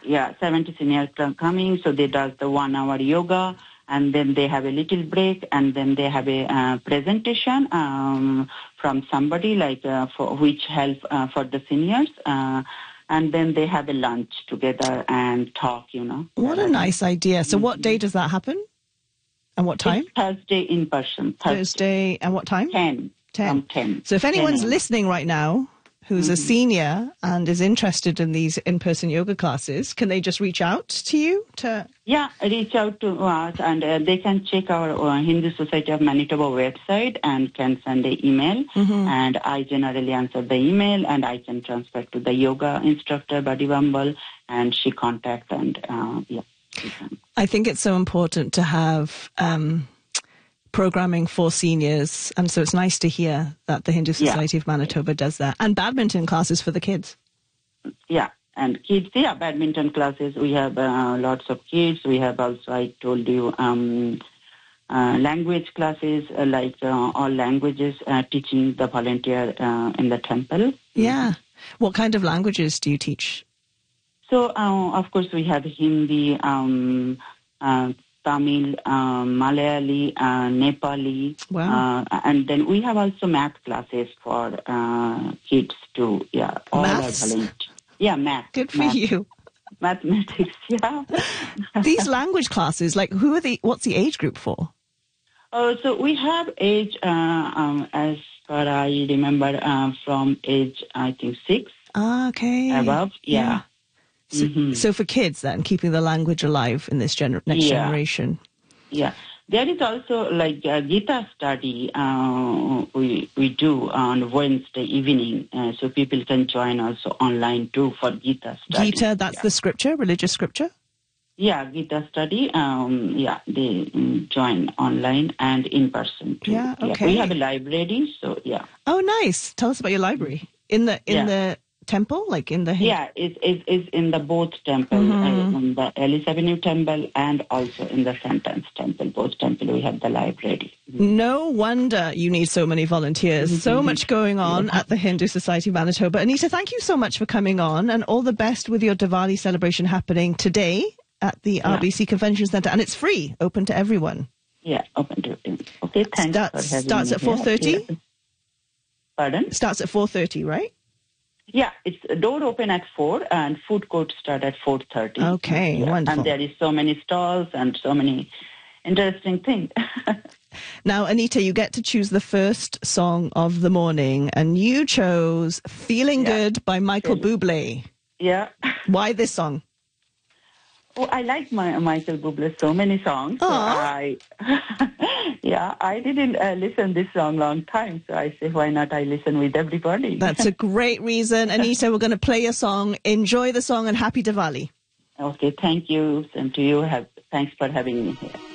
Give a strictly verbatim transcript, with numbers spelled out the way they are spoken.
yeah, seventy seniors are coming, so they does the one hour yoga, and then they have a little break, and then they have a uh, presentation um, from somebody like uh, for which help uh, for the seniors, uh, and then they have a lunch together and talk, you know. What a nice idea. So what day does that happen? And what time? It's Thursday in person. Thursday. Thursday, and what time? ten. ten. From ten. So if anyone's ten listening right now who's mm-hmm. a senior and is interested in these in-person yoga classes, can they just reach out to you? To Yeah, reach out to us, and uh, they can check our uh, Hindu Society of Manitoba website and can send an email. Mm-hmm. And I generally answer the email, and I can transfer to the yoga instructor, Buddy Wumble, and she contact and, uh, yeah. I think it's so important to have um, programming for seniors, and so it's nice to hear that the Hindu Society yeah. of Manitoba does that. And badminton classes for the kids. Yeah, and kids, yeah, badminton classes. We have uh, lots of kids. We have also, I told you, um, uh, language classes, uh, like uh, all languages, uh, teaching the volunteer uh, in the temple. Yeah. What kind of languages do you teach? So, uh, of course, we have Hindi, um, uh, Tamil, uh, Malayali, uh, Nepali. Wow. Uh, and then we have also math classes for uh, kids too. Yeah. All Maths? are volunteer. Yeah, math. Good for math. you. Mathematics, yeah. These language classes, like, who are the, what's the age group for? Oh, so we have age, uh, um, as far I remember, uh, from age, I think, six. Ah, okay. Above, yeah. yeah. So, mm-hmm. so for kids then, keeping the language alive in this gener- next yeah. generation. Yeah. There is also like a Gita study uh, we we do on Wednesday evening, uh, so people can join also online too for Gita study. Gita, that's yeah. the scripture, religious scripture? Yeah, Gita study, um, yeah, they um, join online and in person too. Yeah, okay. Yeah. We have a library, so yeah. Oh, nice. Tell us about your library. In the in yeah. the temple, like in the... Yeah, it's, it's, it's in the both temple, mm-hmm. uh, in the Ellis Avenue temple and also in the Sentence temple. Both temple we have the library. No wonder you need so many volunteers. Mm-hmm. So much going on yeah. at the Hindu Society of Manitoba. Anita, thank you so much for coming on, and all the best with your Diwali celebration happening today at the yeah. R B C Convention Centre. And it's free, open to everyone. Yeah, open to everyone. Okay, thanks Starts, for having starts me at four thirty? Yeah. Pardon? Starts at four thirty, right? Yeah, it's door open at four and food court start at four thirty. Okay, yeah. wonderful. And there is so many stalls and so many interesting things. Now, Anita, you get to choose the first song of the morning, and you chose Feeling yeah. Good by Michael really? Bublé. Yeah. Why this song? Oh, I like my Michael Bublé so many songs. So I, yeah, I didn't uh, listen this song long time, so I say, why not I listen with everybody? That's a great reason. Anita, we're going to play a song. Enjoy the song and happy Diwali. Okay, thank you. And to you, have, thanks for having me here.